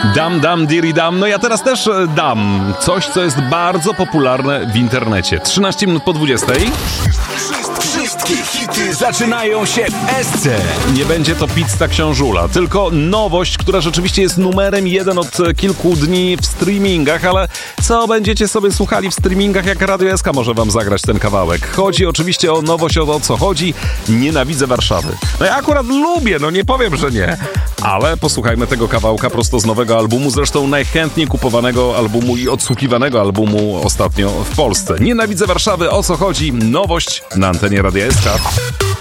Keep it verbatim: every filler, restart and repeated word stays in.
Dam, dam, diri dam. No ja teraz też dam coś, co jest bardzo popularne w internecie. trzynaście minut po dwudziestej. Wszystkie hity zaczynają się w S C. Nie będzie to pizza książula, tylko nowość, która rzeczywiście jest numerem jeden od kilku dni w streamingach, ale co będziecie sobie słuchali w streamingach, jak Radio S K może wam zagrać ten kawałek? Chodzi oczywiście o nowość, o co chodzi. Nienawidzę Warszawy. No ja akurat lubię, no nie powiem, że nie. Ale posłuchajmy tego kawałka prosto z nowego albumu, zresztą najchętniej kupowanego albumu i odsłuchiwanego albumu ostatnio w Polsce. Nienawidzę Warszawy, o co chodzi? Nowość na antenie Radia S K.